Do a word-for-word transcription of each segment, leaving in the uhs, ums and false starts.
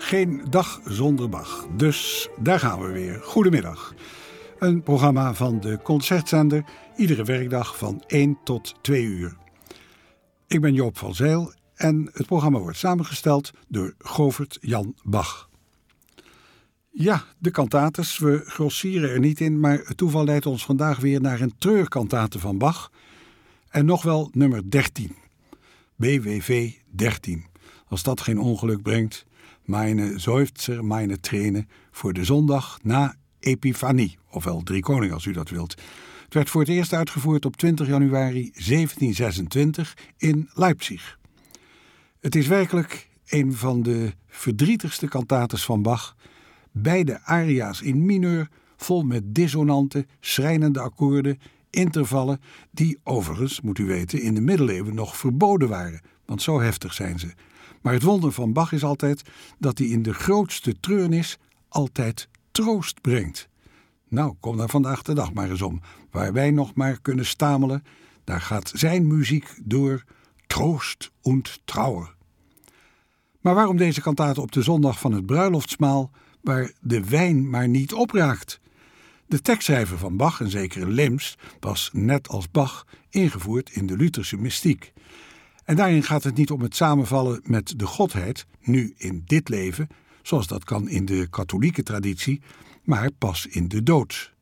Geen dag zonder Bach. Dus daar gaan we weer. Goedemiddag. Een programma van de Concertzender, iedere werkdag van één tot twee uur. Ik ben Joop van Zijl en het programma wordt samengesteld door Govert Jan Bach. Ja, de kantates. We grossieren er niet in, maar het toeval leidt ons vandaag weer naar een treurkantate van Bach. En nog wel nummer dertien. B W V dertien. Als dat geen ongeluk brengt. Meine Seufzer, meine Tränen voor de zondag na Epifanie, ofwel Driekoning als u dat wilt. Het werd voor het eerst uitgevoerd op twintig januari zeventienhonderdzesentwintig in Leipzig. Het is werkelijk een van de verdrietigste kantates van Bach. Beide aria's in mineur, vol met dissonante, schrijnende akkoorden, intervallen, die overigens, moet u weten, in de middeleeuwen nog verboden waren, want zo heftig zijn ze. Maar het wonder van Bach is altijd dat hij in de grootste treurnis altijd troost brengt. Nou, kom daar vandaag de dag maar eens om. Waar wij nog maar kunnen stamelen, daar gaat zijn muziek door troost und trauer. Maar waarom deze kantate op de zondag van het bruiloftsmaal, waar de wijn maar niet opraakt? De tekstschrijver van Bach, een zekere Lems, was net als Bach ingevoerd in de Lutherse mystiek. En daarin gaat het niet om het samenvallen met de godheid, nu in dit leven, zoals dat kan in de katholieke traditie, maar pas in de dood.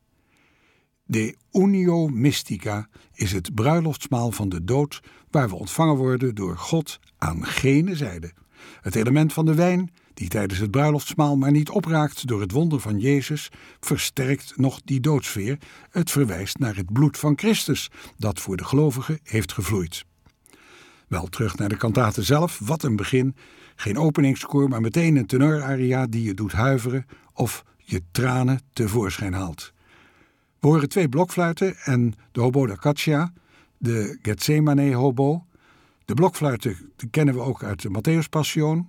De Unio Mystica is het bruiloftsmaal van de dood, waar we ontvangen worden door God aan gene zijde. Het element van de wijn, die tijdens het bruiloftsmaal maar niet opraakt door het wonder van Jezus, versterkt nog die doodsfeer. Het verwijst naar het bloed van Christus, dat voor de gelovigen heeft gevloeid. Wel, terug naar de kantate zelf. Wat een begin. Geen openingskoor, maar meteen een tenoraria die je doet huiveren of je tranen tevoorschijn haalt. We horen twee blokfluiten en de hobo da caccia, de Gethsemane-hobo. De blokfluiten kennen we ook uit de Matthäus-passion.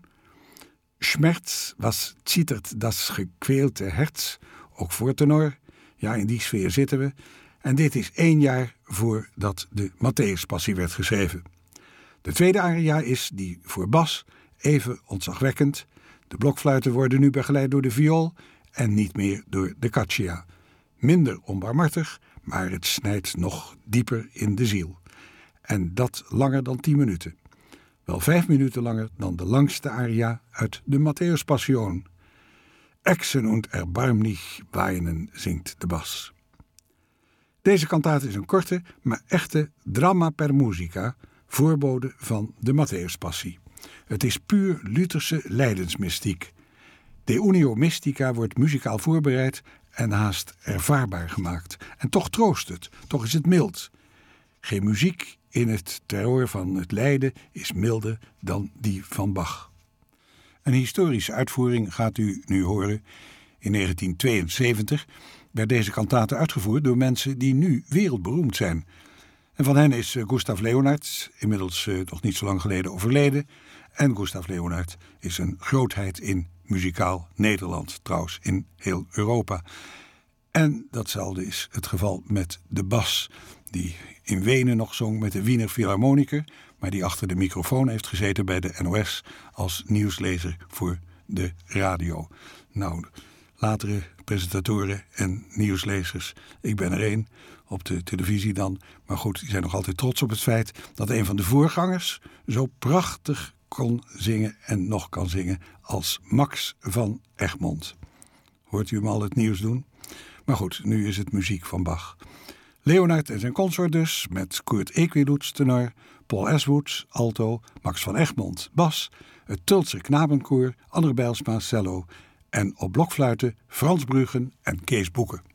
Schmerz, was zittert das gequälte Herz, ook voor tenor. Ja, in die sfeer zitten we. En dit is één jaar voordat de Matthäus-passie werd geschreven. De tweede aria is die voor bas, even ontzagwekkend. De blokfluiten worden nu begeleid door de viool en niet meer door de caccia. Minder onbarmhartig, maar het snijdt nog dieper in de ziel. En dat langer dan tien minuten. Wel vijf minuten langer dan de langste aria uit de Matthäus-passion. Exen und erbarmlich weinen, zingt de bas. Deze kantate is een korte, maar echte drama per musica, voorbode van de Matthäus-passie. Het is puur Lutherse lijdensmystiek. De Unio Mystica wordt muzikaal voorbereid en haast ervaarbaar gemaakt. En toch troost het, toch is het mild. Geen muziek in het terror van het lijden is milder dan die van Bach. Een historische uitvoering gaat u nu horen. In negentien tweeënzeventig werd deze kantate uitgevoerd door mensen die nu wereldberoemd zijn. En van hen is Gustav Leonhardt, inmiddels uh, nog niet zo lang geleden overleden. En Gustav Leonhardt is een grootheid in muzikaal Nederland, trouwens in heel Europa. En datzelfde is het geval met de bas, die in Wenen nog zong met de Wiener Philharmoniker, maar die achter de microfoon heeft gezeten bij de N O S als nieuwslezer voor de radio. Nou, latere presentatoren en nieuwslezers, ik ben er één, op de televisie dan. Maar goed, die zijn nog altijd trots op het feit dat een van de voorgangers zo prachtig kon zingen en nog kan zingen als Max van Egmond. Hoort u hem al het nieuws doen? Maar goed, nu is het muziek van Bach. Leonhardt en zijn consort dus, met Kurt Equidoets tenor, Paul Eswoud, alto, Max van Egmond, bas, het Tultser Knabenkoor, Anne Bijlsma, cello en op blokfluiten Frans Bruggen en Kees Boeken.